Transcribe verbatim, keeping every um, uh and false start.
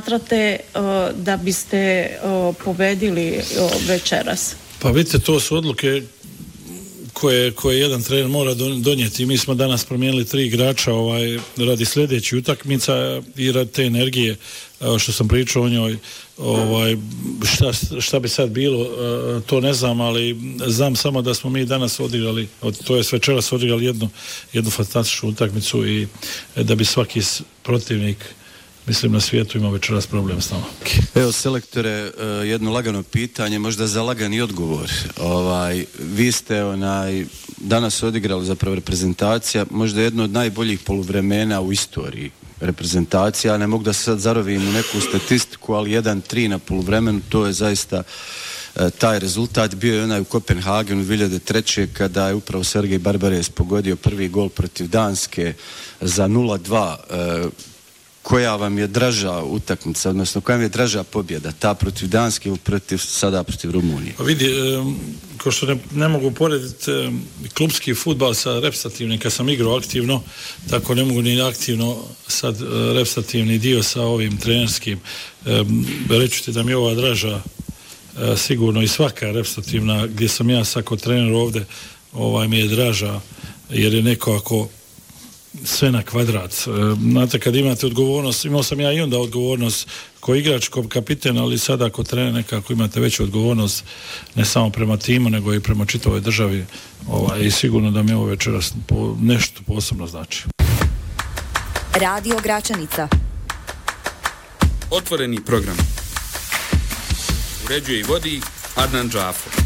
smatrate da biste pobedili večeras? Pa vidite, to su odluke koje, koje jedan trener mora donijeti. Mi smo danas promijenili tri igrača ovaj, radi sljedeći utakmica i radi te energije što sam pričao o njoj. Ovaj, šta, šta bi sad bilo, to ne znam, ali znam samo da smo mi danas odigrali, to je večeras odigrali jednu, jednu fantastičnu utakmicu i da bi svaki protivnik, mislim, na svijetu ima večeras problem s nama. Evo, selektore, jedno lagano pitanje, možda za lagani odgovor. Ovaj, vi ste onaj, danas odigrali zapravo reprezentacija, možda jedno od najboljih poluvremena u istoriji reprezentacija. Ne mogu da se sad zarovim u neku statistiku, ali jedan tri na poluvremenu, to je zaista e, taj rezultat. Bio je onaj u Kopenhagenu dvije hiljade treće kada je upravo Sergej Barbares pogodio prvi gol protiv Danske za nula dva. E, koja vam je draža utakmica, odnosno koja vam je draža pobjeda, ta protiv Danske ili protiv, sada protiv Rumunije? Pa vidi, e, ko što ne, ne mogu porediti e, klubski fudbal sa reprezentativnim, kad sam igrao aktivno, tako ne mogu ni aktivno sad e, reprezentativni dio sa ovim trenerskim. E, reću ti da mi je ova draža e, sigurno i svaka reprezentativna, gdje sam ja sad kod trener ovdje, ovaj mi je draža, jer je neko ako sve na kvadrat. Znate, kad imate odgovornost, imao sam ja i onda odgovornost ko igrač, ko kapiten, ali sada ako trener nekako imate veću odgovornost ne samo prema timu, nego i prema čitavoj državi, ovaj, i sigurno da mi ovo večeras po, nešto posebno znači. Radio Gračanica. Otvoreni program. Uređuje i vodi Adnan Džafo.